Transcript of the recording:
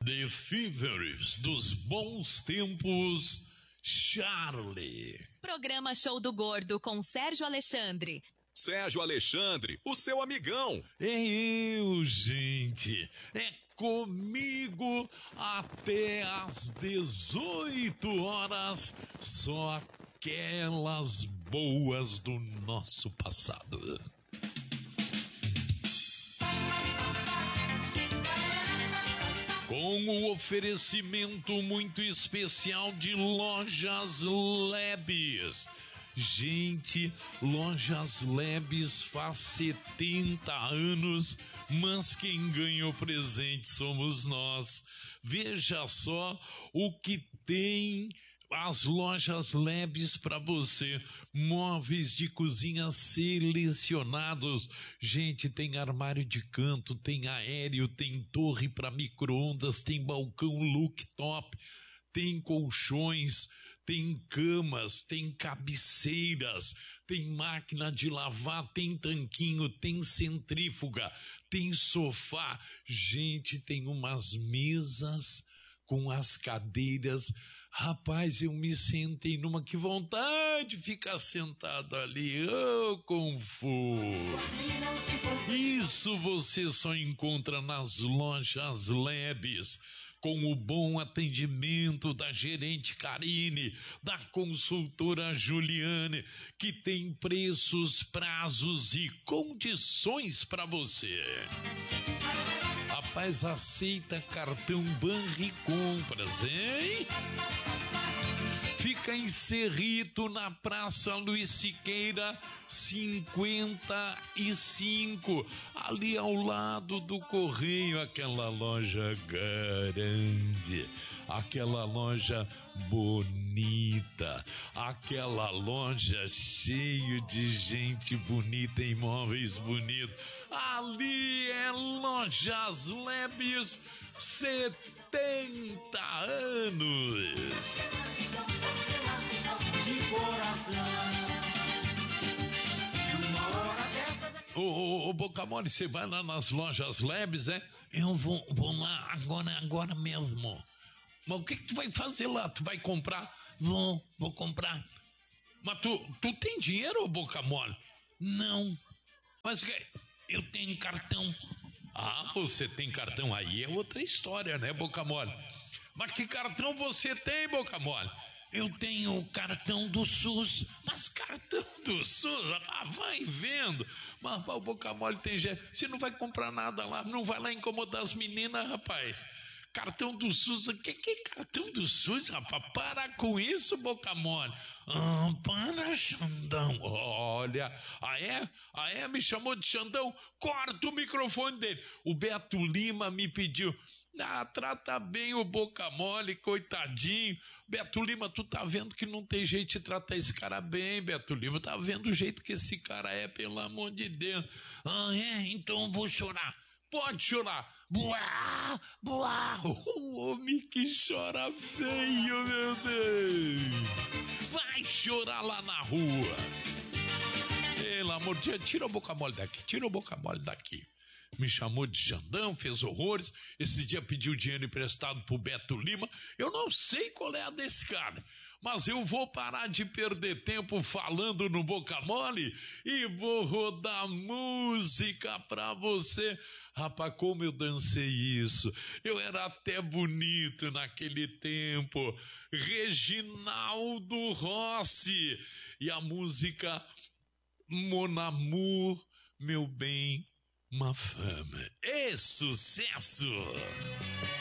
The Fevers dos bons tempos, Charlie. Programa Show do Gordo com Sérgio Alexandre. Sérgio Alexandre, o seu amigão. É eu, gente. É comigo até às 18 horas. Só aquelas boas do nosso passado. Com o oferecimento muito especial de Lojas Lebes. Gente, Lojas Lebes faz 70 anos, mas quem ganha o presente somos nós. Veja só o que tem as Lojas Lebes para você. Móveis de cozinha selecionados. Gente, tem armário de canto, tem aéreo, tem torre para micro-ondas, tem balcão looktop, tem colchões, tem camas, tem cabeceiras, tem máquina de lavar, tem tanquinho, tem centrífuga, tem sofá. Gente, tem umas mesas com as cadeiras. Rapaz, eu me sentei numa, que vontade de ficar sentado ali. Oh, conforto. Isso você só encontra nas Lojas Lebes, com o bom atendimento da gerente Karine, da consultora Juliane, que tem preços, prazos e condições para você. Rapaz, aceita cartão Banricompras, hein? Fica em Cerrito, na Praça Luiz Siqueira, 55, ali ao lado do Correio, aquela loja grande, aquela loja bonita, aquela loja cheia de gente bonita, imóveis bonitos. Ali é Lojas Lebes, 70 anos. De coração. Ô, Boca Mole, você vai lá nas Lojas Lebes, é? Eu vou lá agora mesmo. Mas o que tu vai fazer lá? Tu vai comprar? Vou comprar. Mas tu tem dinheiro, Boca Mole? Não. Mas eu tenho cartão. Ah, você tem cartão? Aí é outra história, né, Boca Mole? Mas que cartão você tem, Boca Mole? Eu tenho o cartão do SUS. Mas cartão do SUS? Ah, vai vendo. Mas o Boca Mole tem jeito. Você não vai comprar nada lá. Não vai lá incomodar as meninas, rapaz. Cartão do SUS. O que é cartão do SUS, rapaz? Para com isso, Boca Mole. Ah, para, Xandão. Olha. Ah, é? Me chamou de Xandão? Corta o microfone dele. O Beto Lima me pediu. Ah, trata bem o Boca Mole, coitadinho. Beto Lima, tu tá vendo que não tem jeito de tratar esse cara bem, Beto Lima. Tá vendo o jeito que esse cara é, pelo amor de Deus. Ah, é? Então eu vou chorar. Pode chorar. Buá, buá. O homem que chora feio, meu Deus. Vai chorar lá na rua. Pelo amor de Deus, tira o Boca Mole daqui. Me chamou de Xandão, fez horrores. Esse dia pediu dinheiro emprestado pro Beto Lima. Eu não sei qual é a desse cara, mas eu vou parar de perder tempo falando no Boca Mole e vou rodar música pra você. Rapaz, como eu dancei isso. Eu era até bonito naquele tempo. Reginaldo Rossi. E a música Mon Amour, meu bem, uma fama. É sucesso!